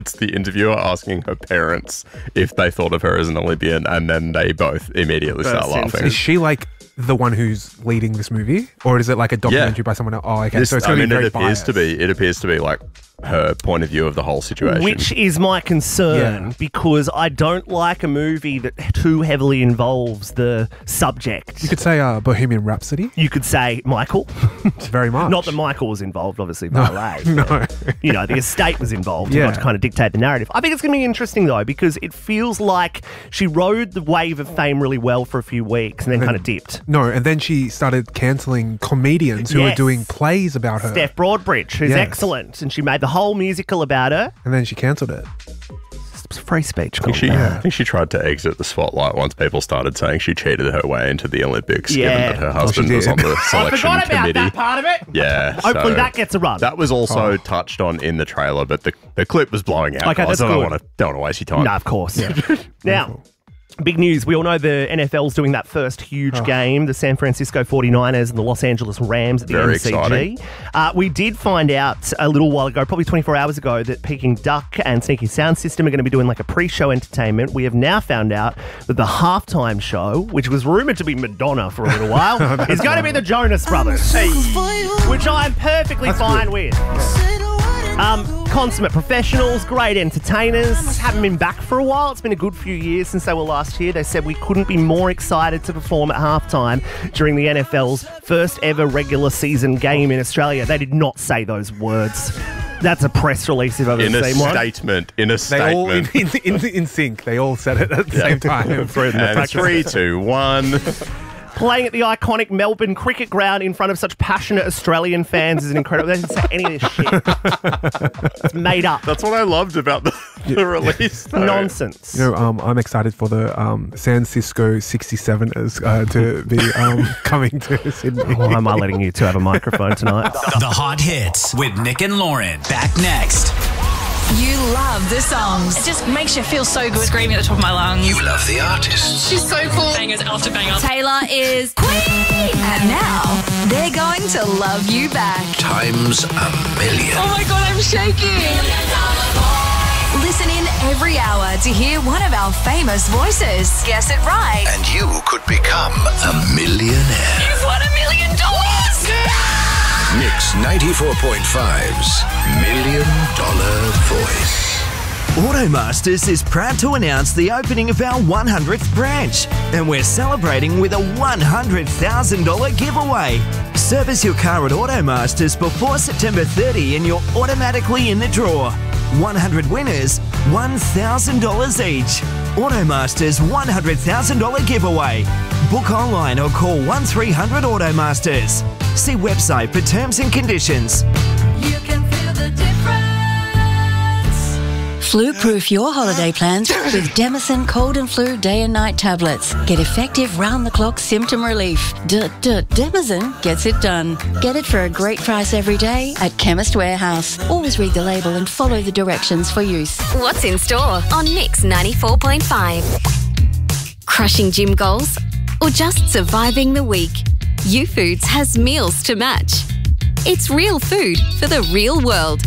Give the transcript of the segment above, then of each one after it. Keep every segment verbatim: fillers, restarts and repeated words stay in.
It's the interviewer asking her parents if they thought of her as an Olympian, and then they both immediately start laughing. Is she like the one who's leading this movie, or is it like a documentary yeah. by someone else? Oh, okay. This, so it's I going mean, to be very it appears biased. to be. It appears to be like her point of view of the whole situation. Which is my concern, Yeah. because I don't like a movie that too heavily involves the subject. You could say uh, Bohemian Rhapsody. You could say Michael. Very much. Not that Michael was involved, obviously, ballet. No. but, you know, the estate was involved. You Yeah. got to kind of dictate the narrative. I think it's going to be interesting, though, because it feels like she rode the wave of fame really well for a few weeks and then kind of dipped. No, and then she started cancelling comedians who Yes. were doing plays about her. Steph Broadbridge, who's Yes. excellent, and she made the whole musical about her. And then she cancelled it. It's free speech. I think, she, Yeah. I think she tried to exit the spotlight once people started saying she cheated her way into the Olympics, Yeah. given that her husband she was did. on the I selection forgot about committee. that part of it. Yeah, Hopefully so that gets a run. That was also Oh. touched on in the trailer, but the, the clip was blowing out. Okay, guys. that's I don't good. want to don't want to waste your time. No, of course. Now, big news. We all know the N F L's doing that first huge Oh. game, the San Francisco forty-niners and the Los Angeles Rams at the Very M C G. exciting. Uh, we did find out a little while ago, probably twenty-four hours ago, that Peking Duck and Sneaky Sound System are going to be doing like a pre-show entertainment. We have now found out that the halftime show, which was rumoured to be Madonna for a little while, is going to be the Jonas Brothers, which I'm perfectly fine with. Um, consummate professionals, great entertainers, haven't been back for a while. It's been a good few years since they were last here. They said we couldn't be more excited to perform at halftime during the N F L's first ever regular season game in Australia. They did not say those words. That's a press release if I've In ever a seen one. statement, in a They all, in, statement. in, in, in sync, they all said it at the same time. And three, two, one. Playing at the iconic Melbourne cricket ground in front of such passionate Australian fans is an incredible... They didn't say any of this shit. It's made up. That's what I loved about the, the release. though. Nonsense. You know, um, I'm excited for the um, San Cisco sixty-seveners uh, to be um, coming to Sydney. Why am I letting you two have a microphone tonight? The Hot Hits with Nick and Lauren. Back next. You love the songs. It just makes you feel so good. Screaming at the top of my lungs. You love the artists. She's so cool. Bangers after bangers. Taylor is Queen. And now they're going to love you back. Times a million. Oh my God, I'm shaking. Listen in every hour to hear one of our famous voices. Guess it right. And you could become a millionaire. You've won a million dollars. Mix ninety-four point five's Million Dollar Voice. Automasters is proud to announce the opening of our one hundredth branch, and we're celebrating with a one hundred thousand dollars giveaway. Service your car at Automasters before September thirtieth and you're automatically in the draw. one hundred winners, one thousand dollars each. Automasters one hundred thousand dollars giveaway. Book online or call one three hundred Automasters. See website for terms and conditions. You can feel the difference. Flu-proof your holiday plans with Demison Cold and Flu Day and Night tablets. Get effective round-the-clock symptom relief. D-d-Demison gets it done. Get it for a great price every day at Chemist Warehouse. Always read the label and follow the directions for use. What's in store on Mix ninety-four point five? Crushing gym goals or just surviving the week? U-Foods has meals to match. It's real food for the real world.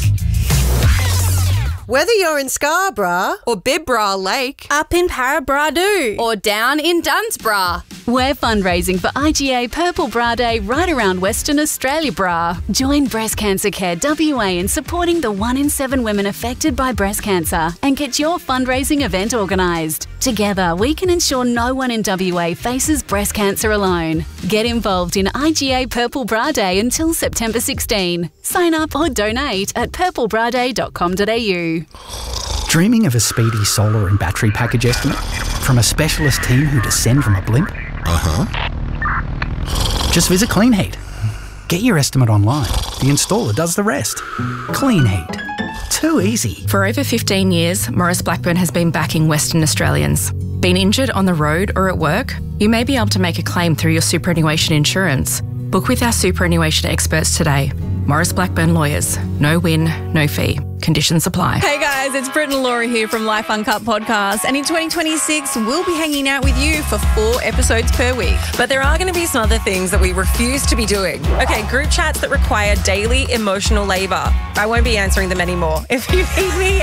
Whether you're in Scarborough or Bibra Lake, up in Parabradu, or down in Dunsborough, we're fundraising for I G A Purple Bra Day right around Western Australia Bra. Join Breast Cancer Care W A in supporting the one in seven women affected by breast cancer and get your fundraising event organised. Together, we can ensure no one in W A faces breast cancer alone. Get involved in I G A Purple Bra Day until September sixteenth. Sign up or donate at purple bra day dot com dot a u. Dreaming of a speedy solar and battery package estimate from a specialist team who descend from a blimp? Uh-huh. Just visit Clean Heat. Get your estimate online. The installer does the rest. Clean Heat. Too easy. For over fifteen years, Maurice Blackburn has been backing Western Australians. Been injured on the road or at work? You may be able to make a claim through your superannuation insurance. Book with our superannuation experts today. Maurice Blackburn Lawyers. No win, no fee. Conditions apply. Hey guys, it's Britt and Laura here from Life Uncut Podcast, and in twenty twenty-six, we'll be hanging out with you for four episodes per week. but there are going to be some other things that we refuse to be doing. Okay, group chats that require daily emotional labour. I won't be answering them anymore. If you need me